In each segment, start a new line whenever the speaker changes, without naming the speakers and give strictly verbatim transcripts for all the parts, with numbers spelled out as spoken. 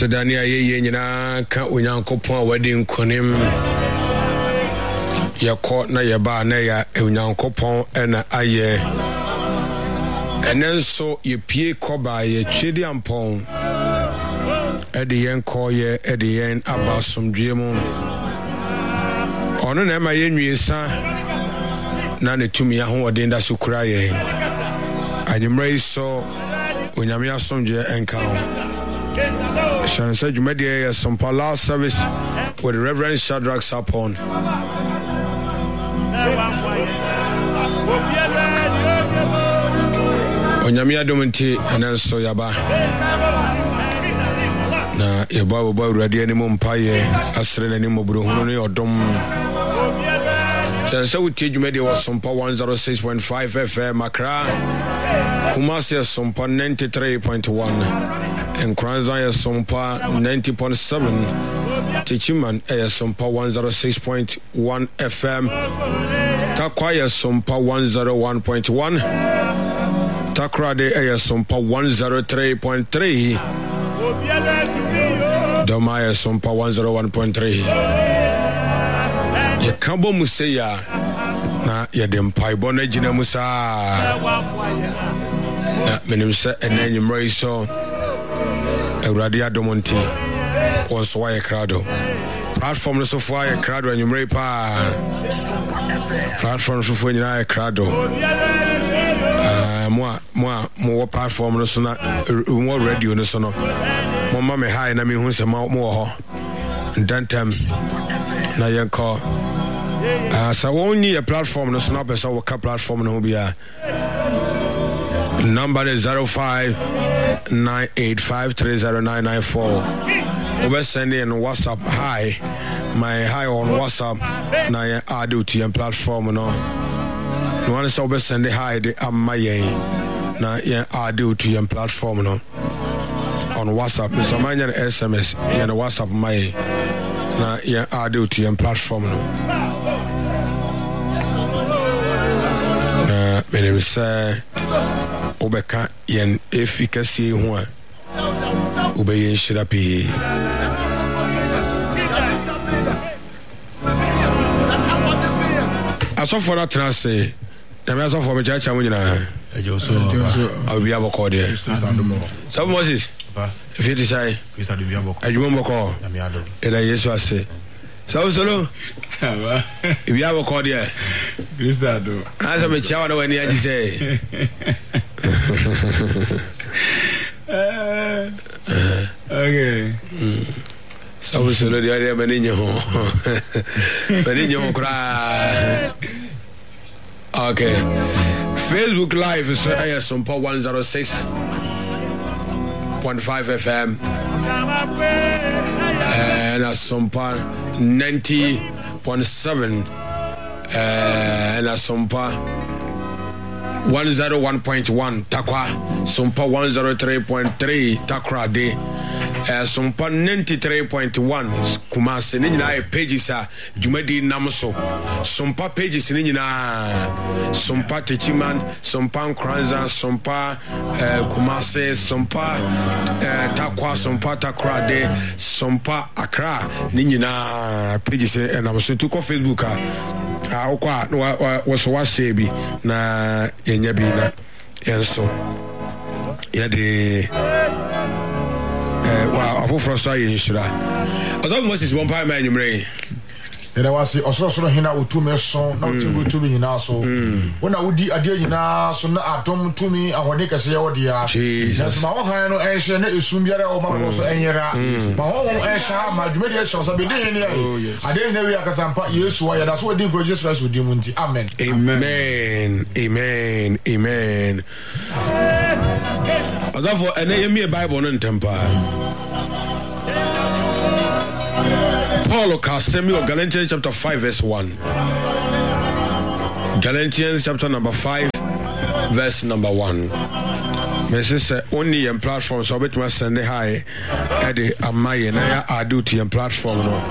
Sedania ye nyina ka onyankopon a wadi nkonim yakọ na yeba na ya onyankopon ena aye enenso ye pie koba ye twedi ampon ede yen koye ede yen abasomdwe mu ono na ma ye nwiesa na ne tumi ahode nda so kura ye anyimrai so onyame asomdwe enka Shan said you made a some last service with Reverend Shadrach Sapon. Onyamia Dominti and also Yaba. Na Yaba boy ready any mumpaye, Astral any Mobruhuni or Dom. So we teach you made was some one oh six point five F M Accra, Kumasi some ninety-three point one. And Kranza is Sompa ninety point seven, Tichiman is Sompa one oh six point one F M, Takwaya Sompa one oh one point one, Takrade is Sompa one oh three point three, Domaya Sompa one oh one point three. Yakambo Museya na Yadempai Bonajina Musa na Menimsa and then you marry so. Euradia Domonti was why a crowd. Platform so far a crowd when you marry pa. Platform so far a crowd. Uh, more, more, more platform no sooner, more radio no sooner. Mama me high na me who's a more. And then time na young call. Uh, so only a platform no sooner, but so a platform no be a number is zero five. nine eight five three zero nine nine four. Over sending WhatsApp hi. My hi on WhatsApp. Now I add to your platform. No, no one is over sending hi. I'm my now I add to your platform. No, on WhatsApp. Mister Manya S M S. Yeah, the WhatsApp my now I add to your platform. No, nah, my name is. Obeka yen efficacy ho a obeyen shirapi asofo na transe na me asofo me chacha mo nyina ejo so obi aboko de so Moses pa if you say Christ do bi aboko ejo mo boko na me ado ela Yesu ase so solo aba ibi aboko de Christ do asa me chawa na wani aji say uh, okay. So we solo the area beninho. Beninho cry. Okay. Facebook Live is uh, some one oh six point five F M. And uh, some ninety point seven. Uh, and uh, some one oh one point one Takwa, Sumpa one oh three point three Takra de uh, Sumpa ninety-three point one Kumasi Nina pages are Jumedi Namso Sumpa pages Nina Sumpa Tichiman Sumpa Kranza Sumpa Kumasi Sumpa Takwa Sumpa Takra de Sumpa Accra Nina pages and I was to go Facebook ah okwa was wase bi na yenya bi na yenso ya de eh wa afoforo so ayenshira odo Moses one pie man nyumre
era wase osoro hina utume so na utume tumi nyina so wona wudi ade nyina so na atom tumi ahode kase ye wode ya Jesus ma wo han no ehye na esum biara o ma so enyera ma wo wo ehya ma dwumedi ehye so be den ne ade na wi akasampa Yesu wa ya da so wodi nko Jesus Christ wodi mu nti amen
amen amen amen agafo ene yemi Bible no ntempa Paul Casemiro Galatians chapter five verse one. Galatians chapter number five verse number one. Message only on platform so bit must send high at the amaye na ya adu to your platform no.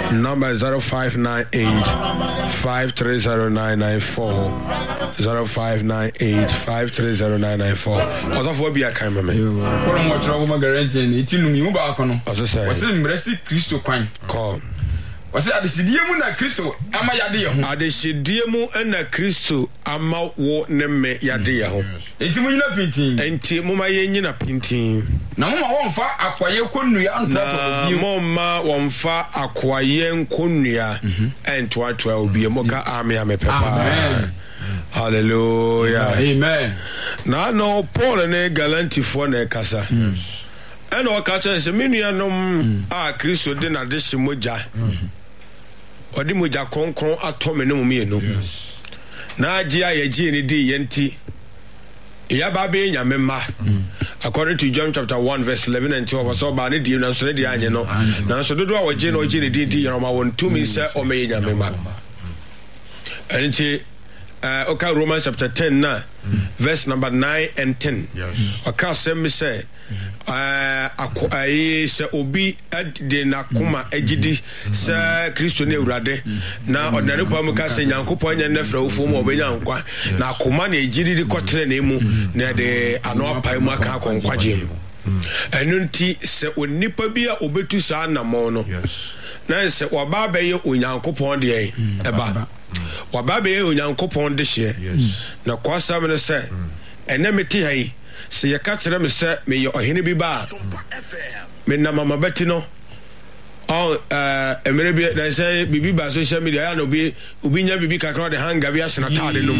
Number zero five nine eight five three zero nine nine four zero five nine eight five three zero nine nine four. Ozo fo bia kan meme.
Ko mo tra wo magarage ni itinu mi mu ba ko no.
Ozo say.
Wose mresi Kristo kwan.
Call.
Wose adesidie mu na Kristo ama yade ye ho.
Adesidie mu na Kristo ama wo ne me yade ye ho.
Enti mu nyina pintin.
Enti mu ma ye nyina pintin.
Na mo ma wonfa akwaye konua antoa obi.
Mo ma wonfa akwaye konua entoa toa obi mo ka ame ame pepa.
Amen.
Hallelujah.
Amen.
Na no Paul ne Galantifo na kasa. And o ka chen se menuanom a Kristo de na de himoja. Odi moja kronkron atome ne mumienu. Na agi ayaji ni di yenti. Ya ba be nyame ma. According to John chapter one verse eleven and twelve, so ba ne di na so ne di anye no. Na so dodo a woje no oje ne di di yoro ma won tumi se o me nyame ma. Enti uh okay, Romans chapter ten na verse number nine and ten.
Yes.
Okay, say me say uh akwai se obi de na koma agidi se Kristo ne urade na odare pa mu ka se Nyankopon nya na fra ofo mu obenya nkwa na koma na agidi di kotere na emu na de ano apai mu aka konkwaje mu enunti se onipa bia obetu sa na mo no na se waba be ye Onyankopon de eba waba be ye Onyankopon de hye na kwasa me se ene meti hai se yaka kire me se me ye ohene bi ba me na mama beti no oh eh emere bi na se bibi ba social media ya no bi obi nya bibi kakra de hanga bi asena tade no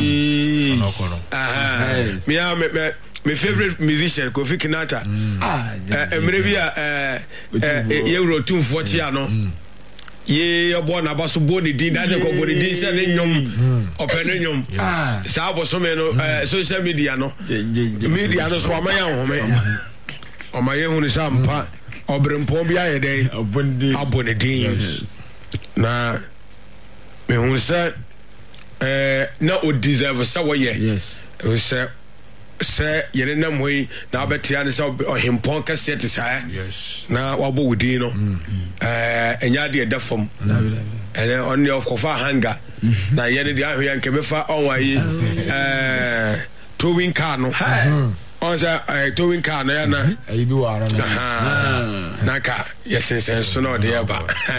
aha me ya me my favorite musician Kofi Kinata eh emere bi a eh ye wro two forty ano ye obo na baso body din da ko body din se ne nyom opene nyom sa boso me no social media no media no so amaya ho me o ma ye hu ni sampa obrempo bia ye den abone din na me hu se eh na o deserve sa wo ye
yes
o se se yene nam hoyi na abetia ne se ohempon ka se te sa
Yes.
na wabo wudi no eh enya de da fam ene on of kofa hanga na yene de ahwe nke befa onwa yi eh towing car no on sa eh towing car no ya na
ayi bi wa no
na ka yesensen so no de ya ba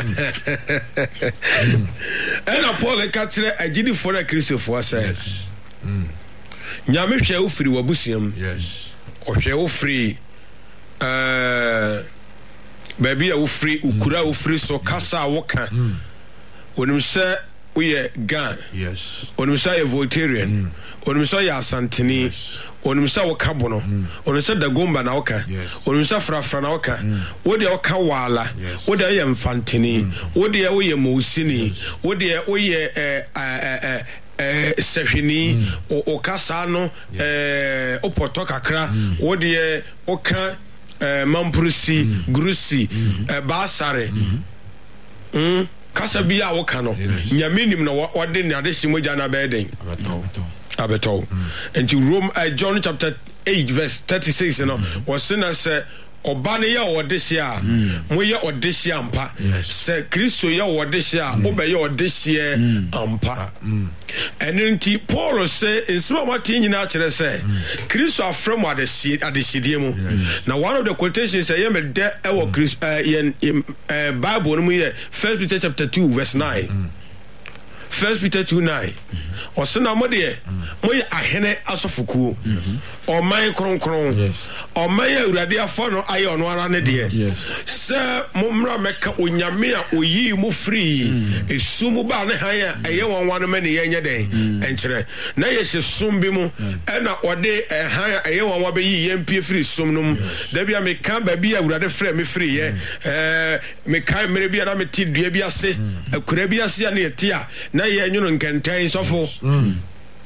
ena Paul ka tire agidi for Christopher says nyame hwe wo firi wabusiam
yes
o hwe wo firi eh baby a wo firi ukura wo firi so kasa wo ka onim se wo ye gan
yes
onim se ye Voltarian onim se ye Asantini onim se wo ka bono onim se dagomba na wo ka onim se frafra na wo ka wo de wo ka wala wo de ye mfantini wo de wo ye Mosini wo de wo ye eh eh eh sehwini o kasa no eh opoto kakra wo de o ka eh mamprusi grusi eh basare mm kasa bia wo ka no nyame nim na wo de ne ade himoja na be den abeto and to Rome uh, John chapter eight verse thirty-six you know was sinna say oba ne ya odehye a mo ye odehye ampa se Kristo ya odehye a obeye odehye ampa enunti Paul say nsema wati nyina kire say Kristo afrem adehye adehye mu na one of the quotations say ye me de e wo Kristo eh Bible no mu ye First Peter chapter two verse nine First Peter two nine osena mo de mo ye ahene asofukuo o man kronkron o man ya urade afo no aye ono ara ne de se mo mra meka onyame a oyi mo free esu mu ba ne han a eye won wan ma ne ye nye den enkere na ye se sum bi mu e na ode han a eye won wa be yi ye mpie free sum num da bia me kan ba bia urade free me free ye eh me kan mere bia na me ti dua bi ase akura bi ase na ye ti a na ye nyuno nkentan sofo mm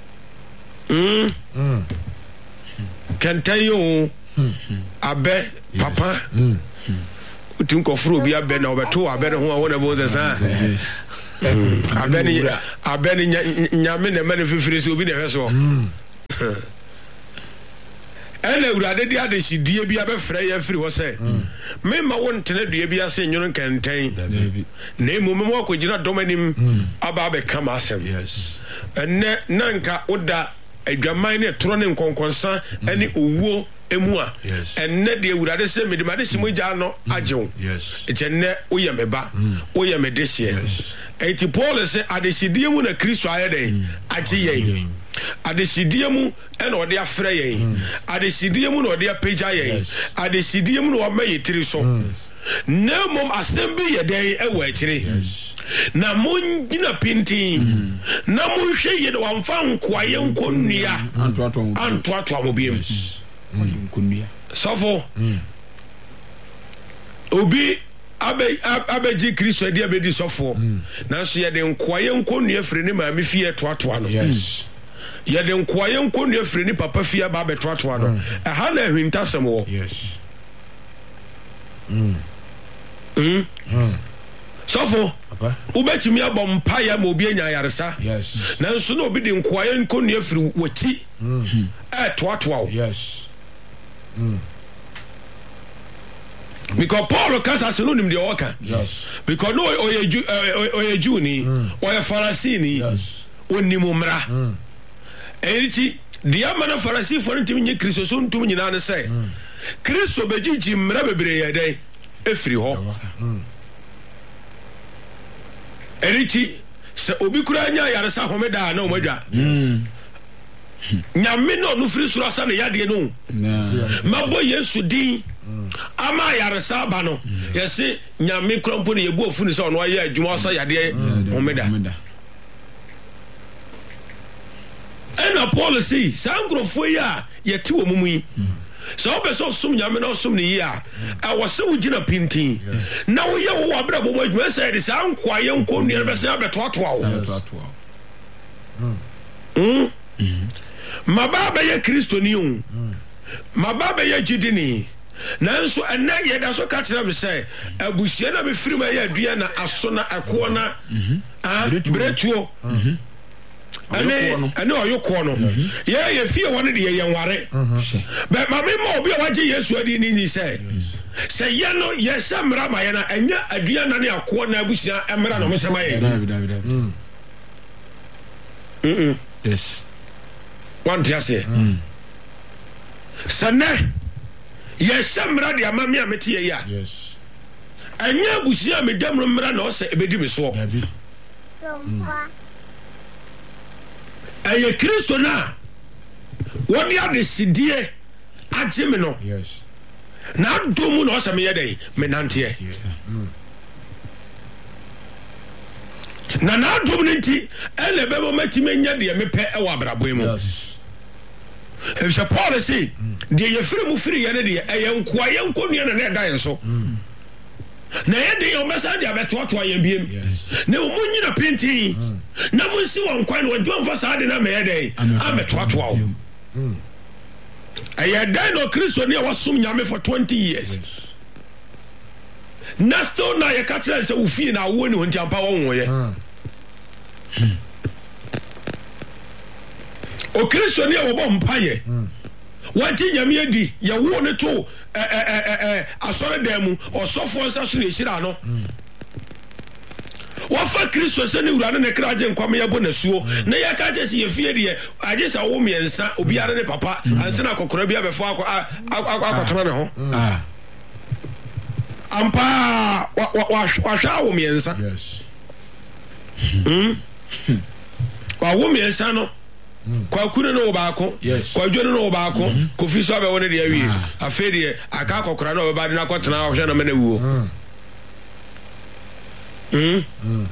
mm kentan yo abe papa utim ko furu bi abe na obeto abe ne ho a wona bo zesa abe ni abe ni nyame ne mane fifiri so obi ne hwe so ɛna awurade de adehyedie bi abɛfrɛ yɛ afiri hɔ sɛ memma wo ntena dua bi ase nwono nkɛntɛn na mmom mema wakɔgyina dɔm anim aba abɛka ma asɛm ɛnɛ na nka woda adwaman ne ɛtorɔ ne nkɔnkɔnsa ne owuo emu a ɛnɛ de awurade sɛ mede made si mogya no agye wo ɛkyɛ nnɛ woyɛ me ba woyɛ me dehyeɛ ɛnti Paul sɛ adehyedie mu na Kristo ayɛ dɛn agye yɛn adehyedie mu ɛna ɔde afrɛ yɛn adehyedie mu na ɔde apagya yɛn adehyedie mu na ɔma yɛ tiri so na mmom asɛm bi yɛ dɛn ɛwɔ akyire na mongyina pintin na monhwɛ yɛ na wamfa nkoayɛ nkɔnnua antoatoa mo biam sɔfo obi abɛgye Kristo adi abɛdi sɔfoɔ nanso yɛde nkoayɛ nkɔnnua firi ne maame fie toatoa no yɛde nkoayɛ nkɔnnua firi ne papa fie aba abɛtoatoa no ɛha na ahwintasɛm wɔ sɔfo wobɛtumi abɔ mpayɛ ma obi anya ayaresa nanso na obi de nkoayɛ nkɔnnua firi wɔti ɛtoatoa wo because Paul kasa se no nim de ɔka because no ɔyɛ Jew ni ɔyɛ Pharisee ni onim mmara ɛnti de ama na Pharisee fo ntimi nye Kristo so ntum nyina ne sɛ Kristo bɛgyigyi mmara bebree yɛ dɛn ɛfiri hɔ ɛnti sɛ obi kura nya yaresa homeda na ɔmadwa nyame no no firi soro asa ne yadeɛ no mabɔ Yesu din ama yaresa ba no yɛse nyame krampo ne yɛbu afu ne sɛ ɔno ayɛ adwuma asa yadeɛ homeda ɛna Paul si saa nkurɔfoɔ yi a yɛte wɔ mumu yi sɛ wobɛ sɛ ɔsom nyame na ɔsom ne yi a ɛwɔ sɛ wogyina pintin na woyɛ wo wɔ abrɛ bɔmɔ adwuma sɛ yɛde saa nkoayɛ nkɔnnua no bɛsɛ abɛtoatoa wo maba bɛyɛ Kristoni o maba bɛyɛ gyidini nanso ɛnɛ yɛda so ka kyerɛ me sɛ abusua na bɛfiri mu ɛyɛ adua na aso na ɛkoɔ na berɛtuo ɛne ɛne ɔyokoɔ no yɛyɛ fie hɔ no de yɛyɛ nware bɛ ma mema obi a wagye Yesu adi ne ni sɛ sɛ yɛ no yɛsɛ mmara ma yɛ no ɛnyɛ adua na ne akoɔ na abusua mmara na ɔmosɛm ayɛ yes wante aseɛ sɛ nɛ yɛhyɛ mmara de ama me a mete yɛ yi a ɛnyɛ abusua a medam no mmara na ɔsɛ ɛbɛdi me soɔ ɛyɛ Kristo no a wɔde adehyedie agye me no na adom mu na ɔsɛ meyɛ dɛn menanteɛ na n'adom no nti ɛna ɛbɛma matumi anya deɛ mepɛ ɛwɔ abrabɔ mu ɛfisɛ Paul se deɛ yɛfiri mu firi yɛ no deɛ ɛyɛ nkoayɛ nkɔnnua na na ɛda yɛn so na yɛde yɛ ɔmɛsa de abɛtoatoa yɛn biem na ɔmo nyina pintin na monsi wɔ nkwan no wɔdwa mfa saa de no amɛyɛ dɛn amɛtoatoa wo ɛyɛ dɛn na Kristoni a wasom nyame for twenty years na still na yɛka kyerɛ sɛ wofie na awoɔ ne hɔ nti ampa wɔnwoyɛ o Kristoni a wɔbɔ mpayɛ wɔnti nyame adi yɛwo ne to asɔre dan mu ɔsɔfoɔ nsa so ne ɛhyira no wɔfa Kristo sɛ ne wura ne ne kra agye nkwama yɛbɔ n'asuo na yɛka kyɛ sɛ yɛfie deɛ agye sɛ wo mmiɛnsa obiara ne papa ansa na akɔkora bi abɛfo akɔtena ne ho ampa wahwɛ awo mmiɛnsa wawo mmiɛnsa no kwakune no baako kwadwene no baako kofi so abɛwo ne de awie afei de aka akɔkora no ɔbɛba de na akɔtena ɔhwɛ no mena wuo mm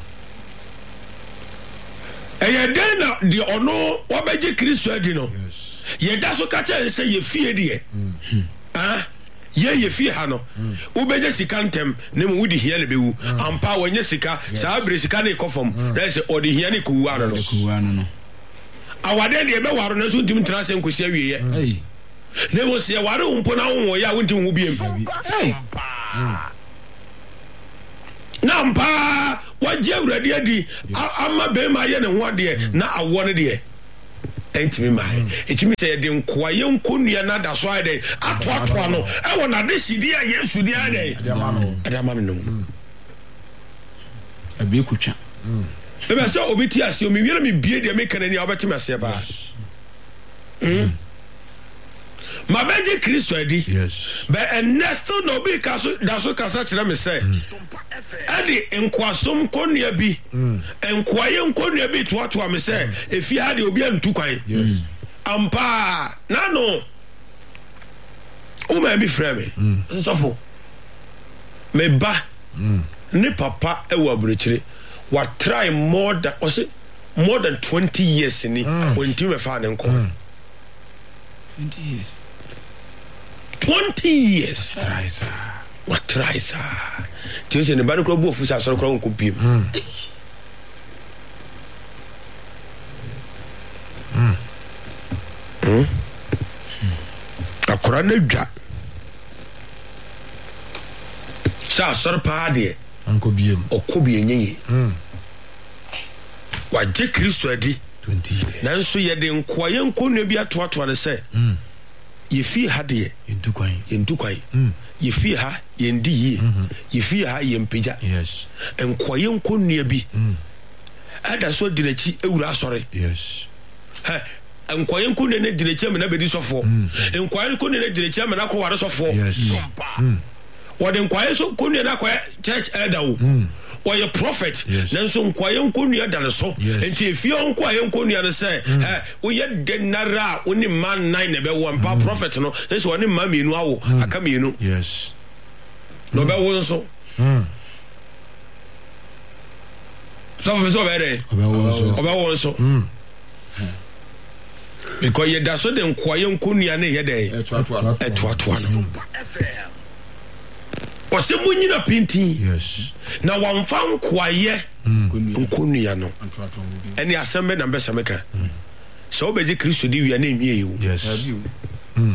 ɛyɛ den na de ɔno wɔbɛgye Kristo adi no yɛda so ka kyerɛ sɛ yɛfie deɛ ah ye ye fie ha no wobɛgye sika ntɛm na mu wodi hia ne bɛwu ampa wɔnyɛ sika saa bere sika ne kɔfam na sɛ ɔde hia ne kuwa no no awade de be waro na so ntim tena sɛ nkosi awieyɛ na wo sɛ ware wo mpo na wo ya wo ntim wo biem na mpa wagye awurade adi ama be ma ye ne ho ade na awo ne de entimi mai etimi say de nkoa ye nkonua na da so ade ato ato no e wona de sidi a Yesu di ade ade ama no
abi kutwa
ebe say obi ti ase o mi wiele mi bie de me kanani obetimi ase ba mm ma beje Kristo adi
yes
but and next no be kaso da so kasa kire me say ade nkwasom konua bi nkwaye nkonua bi to ato me say efi ade obi antu kwan
yes
ampa na no o ma bi frame sofo me ba ne papa e wa burechire wa try more than o say more than twenty years ni when team me fa ne nko
twenty years
twenty years
try sir
what try sir tio ne ba no kro bu ofisa so kro nko biem mm mm akora na dwa sa sor pa de
anko biem
okobie nyenye mm wa je Kristo adi
twenty years
nanso ye de nkoa ye nkonua bi atoato ne se mm ye fi ha de
entu kwan
entu kwan mm ye fi ha ye ndi yi ye fi ha ye mpija
yes
nkoa ye nkonua bi mm ada so de nachi ewura asore
yes
ha nkoa ye nkonua ne de nachi amena bedi sofo nkoa ye nkonua ne de nachi amena ko ware sofo
yes mm
wode nkoa ye so nkonua na kwa church elder o or your prophet nanso nkoa ye nkonua da ne so enti efie nkoa ye nkonua ne se eh wo ye denara oni man nine ne be wo mpa prophet no so oni man mienu awo aka mienu
yes
no be wo so mm so so be there
oba wo so
oba wo so mm because ye da so de nkoa ye nkonua ne ye dey
etuatua
etuatua no ose munyina pinti
yes
na wamfa nkwaye nkonua no eni asembe na mbesa meka so obeje Kristo di wi na emie yewu
yes
mm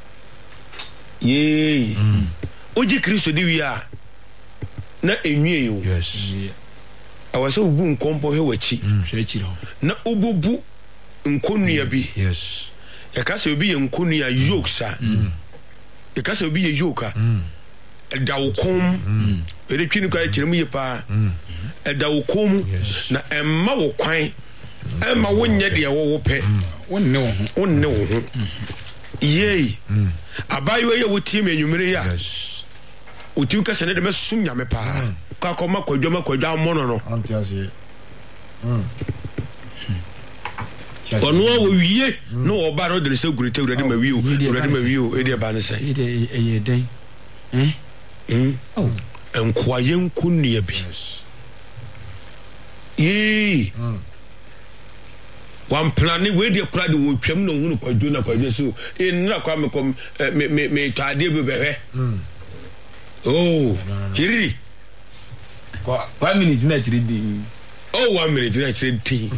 ye oji Kristo di wi a na emie yewu
yes
awase ubu nkompo he wachi
hwe chi ho
na ububu nkonua bi
yes
yakase obi ye nkonua yoke sa yakase obi ye yoke da wokom ere twini kwa kiremu ye pa da wokom na emma wo kwan emma wonye de wo wo pe
wonne wo ho
wonne wo ho yei abayo ye wotie me nwumere ya
yes
otiu ka sene de mesum nyame pa ka ko ma kwadwa kwadwa mono no
antiase mm
ono wo wie no oba ro de se gurite urade ma wiu urade ma wiu e de ba ne se
e de e den eh
mm oh enkoa ye nkonua bi ye mm wan plani we de kura de wo twam no hunu kwadwo na kwadwo so e nra kwa me kom me me me tade be behwe mm oh hiri
kwa one minute na chiri di
oh one minute na chiri di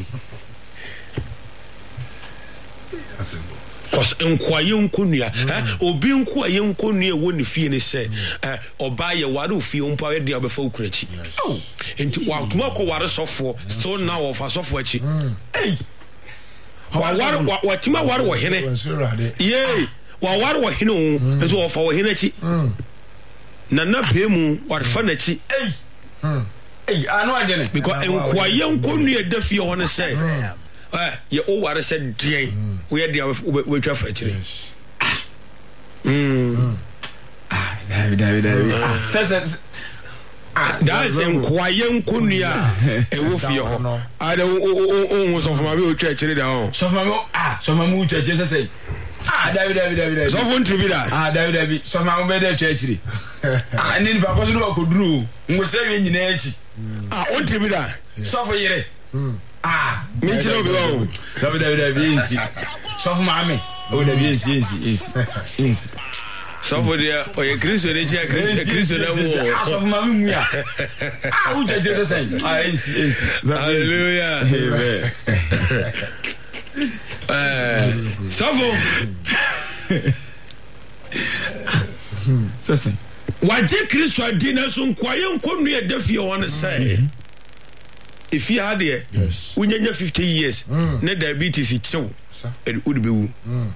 asembo
cause enkoa ye nkonua eh obi nkoa ye nkonua wo ne fie ne se eh oba ye ware ofie ompa ye de obefa okurachi oh enti wa tuma ko ware sofo still now of sofo achi eh wa ware wa tuma ware wo hene ye wa ware wo hene o so ofa wo hene achi na na pemu ware fa na achi eh
eh anu agene
because enkoa ye nkonua da fie ho ne se eh ye o ware se die we dey we twa fa chire mm
ah david david david sese
ah that's enkoa ye nkonua e wo fie ho ada o so for ma be o twa chire da ho
so for ma ah so for ma u twa chire sese ah david david david
so for ntri bi da
ah david david so for ma be dey twa chire ah ni ba ko so do ko duru ngose we nyina echi
ah o ntri bi da
so for yire ah
mi chire obi o
david david david easy so for ma me o david easy easy easy
so for dia o ye Kristo ne chia Kristo Kristo na mu
ah so for ma me mu ya ah u twa chire sese ah easy easy
hallelujah amen eh so for
sese
waje Kristo adi na so nkoa ye nkonua da fie ho ne sai if you had here,
yes,
when you're fifty years,
mm.
ne diabetes is chill,
Sir.
and would be.